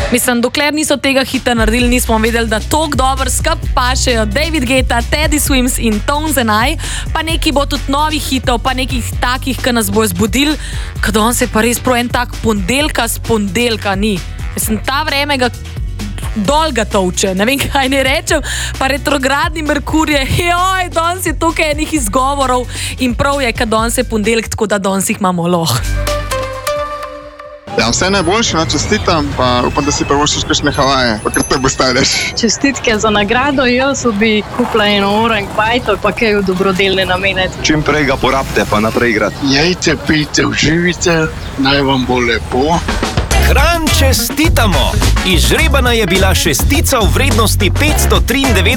Mislim, dokler niso tega hita naredili, nismo vedeli, da tok dobro skup pašejo David Guetta, Teddy Swims in Tones and I, pa neki bo tudi novih hitov, pa nekih takih, ki nas bo zbudil, kad on se pa res prav en tak pondelka ni. Mislim, ta vreme ga dolga tovče, ne vem, kaj ne rečem, pa retrogradni Merkur je, joj, danes je tukaj enih izgovorov in prav je, kad danes je pondelk, tako da danes jih imamo loh. Ja, vse najboljše, čestitam, pa upam, da si prvoščiš kakšne Havaje, pa kar te bo stavljaš. Čestitke za nagrado, jaz bi kupila eno orang bajto, pa kaj v dobrodelne namene. Čim prej ga porabite, pa naprej igrati. Jajce pijte, uživite, naj vam bo lepo. Kranj čestitamo! Izžrebana je bila šestica v vrednosti 593